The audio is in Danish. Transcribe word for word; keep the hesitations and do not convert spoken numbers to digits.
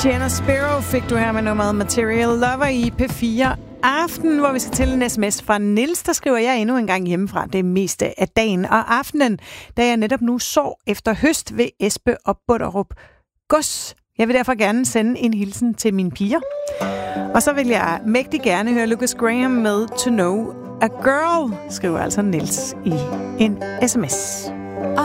Sienna Sparrow fik du her med nummeret Material Lover i P fire Aften, hvor vi skal til en sms fra Niels, der skriver jeg endnu en gang hjemmefra det meste af dagen og aftenen, da jeg netop nu sov efter høst ved Espe og Bunderup Gods. Jeg vil derfor gerne sende en hilsen til mine piger. Og så vil jeg mægtig gerne høre Lucas Graham med To Know a Girl, skriver altså Niels i en sms.